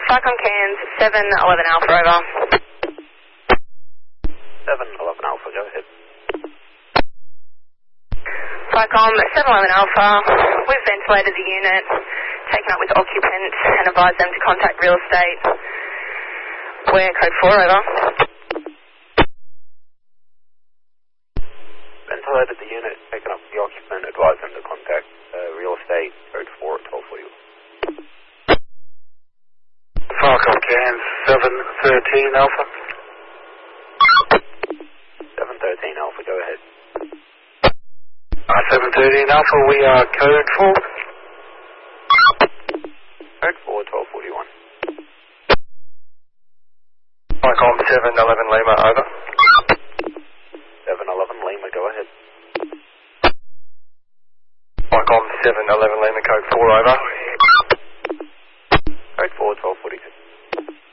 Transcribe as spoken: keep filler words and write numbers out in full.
Falcon Cairns, seven eleven Alpha, over. seven eleven Alpha, go ahead. Falcon seven eleven Alpha, we've ventilated the unit, taken up with occupants and advised them to contact real estate. We're code four, over. Ventilated the unit, taken up with the occupant, advised them to contact uh, real estate, code four at twelve forty-one. Falcon Cairns, seven thirteen Alpha. seven thirteen Alpha, go ahead. Uh, seven thirteen Alpha, we are code four. Code four, twelve forty-one. Falcon seven eleven Lima, over. seven eleven Lima, go ahead. Falcon seven eleven Lima, code four, over. Code four, twelve forty-two.